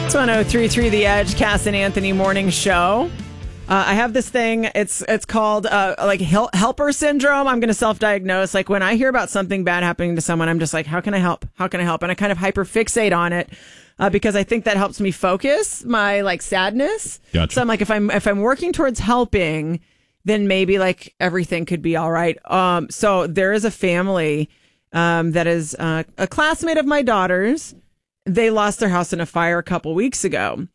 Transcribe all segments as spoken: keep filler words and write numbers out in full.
It's one oh three point three The Edge, Cass and Anthony Morning Show. Uh, I have this thing. It's it's called uh, like hel- helper syndrome. I'm going to self-diagnose. Like when I hear about something bad happening to someone, I'm just like, how can I help? How can I help? And I kind of hyper-fixate on it uh, because I think that helps me focus my like sadness. Gotcha. So I'm like, if I'm if I'm working towards helping, then maybe like everything could be all right. Um, so there is a family um, that is uh, a classmate of my daughter's. They lost their house in a fire a couple weeks ago,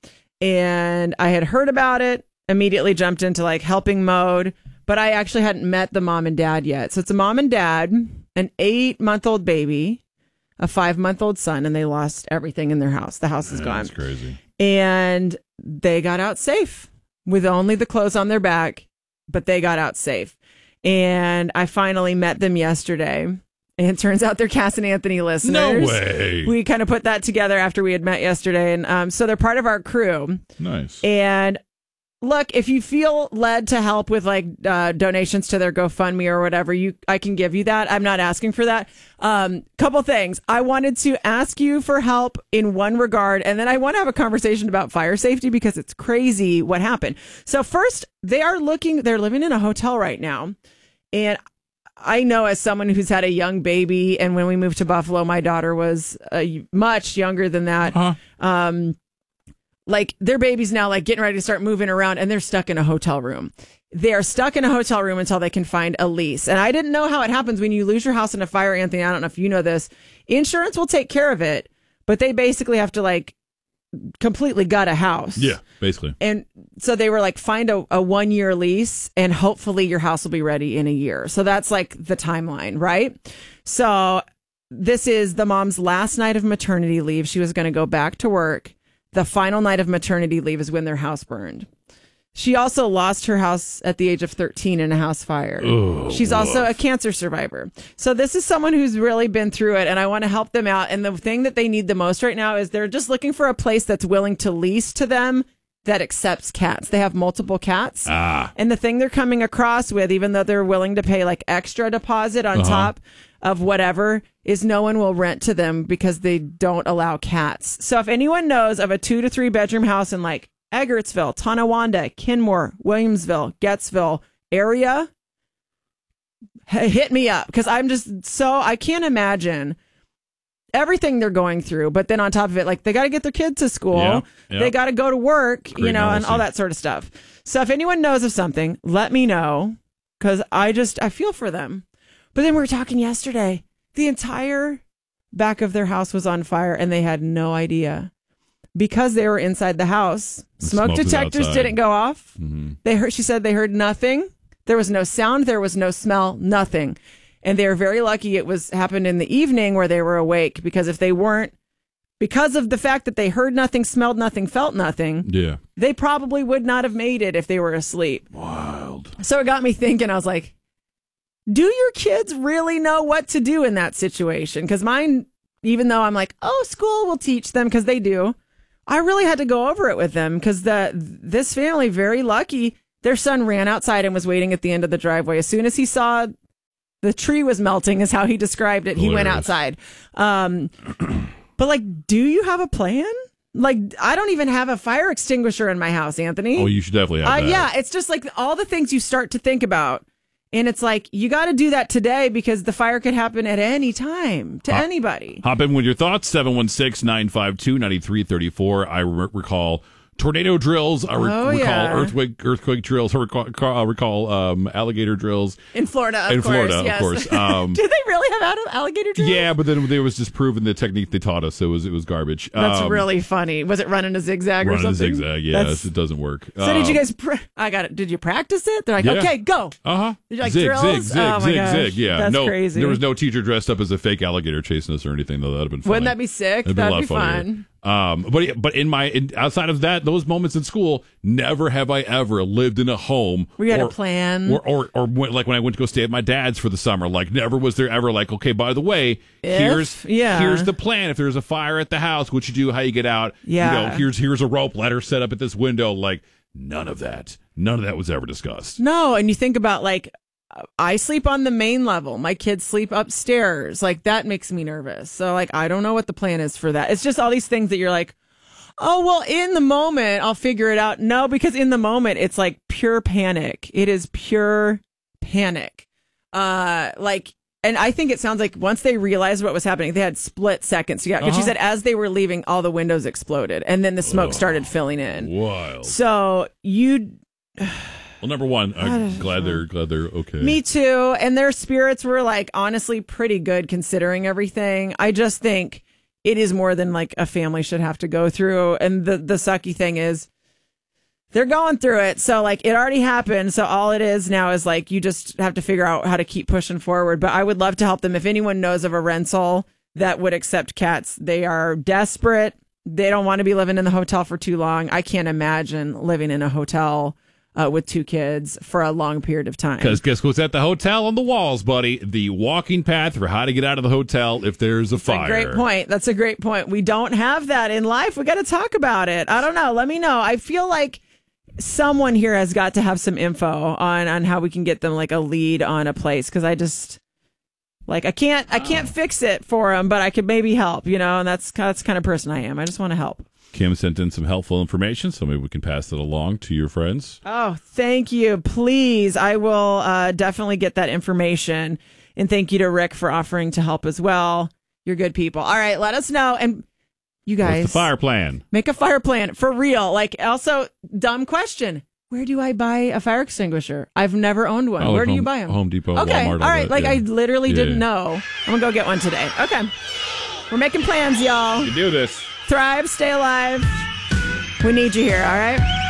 and I had heard about it, immediately jumped into like helping mode, but I actually hadn't met the mom and dad yet. So it's a mom and dad, an eight month old baby, a five month old son, and they lost everything in their house. The house is Man, gone. That's crazy. And they got out safe with only the clothes on their back, but they got out safe. And I finally met them yesterday. And it turns out they're Cass and Anthony listeners. No way. We kind of put that together after we had met yesterday. And um, so they're part of our crew. Nice. And look, if you feel led to help with like uh, donations to their GoFundMe or whatever, you I can give you that. I'm not asking for that. Um, couple things. I wanted to ask you for help in one regard. And then I want to have a conversation about fire safety because it's crazy what happened. So first, they are looking, they're living in a hotel right now. And I know as someone who's had a young baby, and when we moved to Buffalo, my daughter was uh, much younger than that. Huh? Um, like their baby's now like getting ready to start moving around, and they're stuck in a hotel room. They are stuck in a hotel room until they can find a lease. And I didn't know how it happens when you lose your house in a fire, Anthony. I don't know if you know this. Insurance will take care of it, but they basically have to like completely gut a house. Yeah, basically. And so they were like, find a, a one year lease and hopefully your house will be ready in a year. So that's like the timeline, right? So this is the mom's last night of maternity leave. She was going to go back to work. The final night of maternity leave is when their house burned. She also lost her house at the age of thirteen in a house fire. Oh, She's also woof. a cancer survivor. So this is someone who's really been through it, and I want to help them out. And the thing that they need the most right now is they're just looking for a place that's willing to lease to them that accepts cats. They have multiple cats. Ah. And the thing they're coming across with, even though they're willing to pay like extra deposit on Uh-huh. top of whatever, is no one will rent to them because they don't allow cats. So if anyone knows of a two to three bedroom house in like Eggertsville, Tonawanda, Kenmore, Williamsville, Gettsville area, h- hit me up because I'm just so, I can't imagine everything they're going through. But then on top of it, like they got to get their kids to school. Yeah, yeah. They got to go to work, Great you know, and normalcy. all that sort of stuff. So if anyone knows of something, let me know because I just, I feel for them. But then we were talking yesterday, the entire back of their house was on fire and they had no idea. Because they were inside the house, The smoke, smoke was detectors outside. didn't go off. Mm-hmm. They heard. She said they heard nothing. There was no sound. There was no smell. Nothing. And they were very lucky it was happened in the evening where they were awake. Because if they weren't, because of the fact that they heard nothing, smelled nothing, felt nothing, Yeah. they probably would not have made it if they were asleep. Wild. So it got me thinking. I was like, do your kids really know what to do in that situation? Because mine, even though I'm like, oh, school will teach them because they do. I really had to go over it with them because the this family, very lucky, their son ran outside and was waiting at the end of the driveway. As soon as he saw the tree was melting, is how he described it. He went Hilarious. outside. Um, but like, do you have a plan? Like, I don't even have a fire extinguisher in my house, Anthony. Oh, you should definitely have Uh, that. yeah, it's just like all the things you start to think about. And it's like, you got to do that today because the fire could happen at any time to Hop- anybody. Hop in with your thoughts, seven one six, nine five two, nine three three four. I re- recall tornado drills. I re- Oh, recall yeah. earthquake earthquake drills. I recall, I recall um, alligator drills. In Florida, of In course. Florida, of yes. course. Um, Do they really have al- alligator drills? Yeah, but then there was just proving the technique they taught us. So it was it was garbage. That's Um, really funny. Was it running a zigzag or running a something? zigzag. Yeah, That's- it doesn't work. So did you Um, guys, pr- I got it. Did you practice it? They're like, Yeah. okay, go. Uh-huh. Did you like zig, drills? zig, zig, Oh, my zig, gosh. zig. Yeah. That's no, crazy. There was no teacher dressed up as a fake alligator chasing us or anything, though. That would have been funny. Wouldn't that be sick? That'd be a That'd lot be funnier. fun. Um, but but in my in, outside of that, those moments in school, never have I ever lived in a home. We had or, a plan. or or or when, like when I went to go stay at my dad's for the summer. Like never was there ever like, okay, by the way, If- here's yeah. here's the plan. If there's a fire at the house, what you do, how you get out. Yeah. You know, here's here's a rope ladder set up at this window. Like none of that. None of that was ever discussed. No, and you think about like, I sleep on the main level. My kids sleep upstairs. Like that makes me nervous. So like, I don't know what the plan is for that. It's just all these things that you're like, Oh, well, in the moment, I'll figure it out. No, because in the moment, it's like pure panic. It is pure panic. Uh, like, and I think it sounds like once they realized what was happening, they had split seconds. Yeah, because Uh-huh. she said as they were leaving, all the windows exploded, and then the smoke Oh, started filling in. Wild. So you. Well, number one, I'm glad they're glad they're okay. Me too. And their spirits were like honestly pretty good considering everything. I just think it is more than like a family should have to go through. And the, the sucky thing is they're going through it. So like it already happened. So all it is now is like you just have to figure out how to keep pushing forward. But I would love to help them. If anyone knows of a rental that would accept cats, they are desperate. They don't want to be living in the hotel for too long. I can't imagine living in a hotel Uh, with two kids for a long period of time. Because guess what's at the hotel on the walls, buddy? The walking path for how to get out of the hotel if there's a That's fire. a great point. That's a great point. We don't have that in life. We got to talk about it. I don't know. Let me know. I feel like someone here has got to have some info on on how we can get them like a lead on a place, because I just like I can't I can't fix it for them, but I could maybe help. You know, and that's that's the kind of person I am. I just want to help. Kim sent in some helpful information, so maybe we can pass it along to your friends. Oh, thank you. Please. I will uh, definitely get that information. And thank you to Rick for offering to help as well. You're good people. All right, let us know. And you guys, What's the fire plan? Make a fire plan for real. Like, also, dumb question. Where do I buy a fire extinguisher? I've never owned one. Oh, Where do Home, you buy them? Home Depot, Okay. Walmart. All right. that, Like, yeah. I literally Yeah. didn't know. I'm going to go get one today. Okay. We're making plans, y'all. You do this. Thrive, stay alive. We need you here, all right?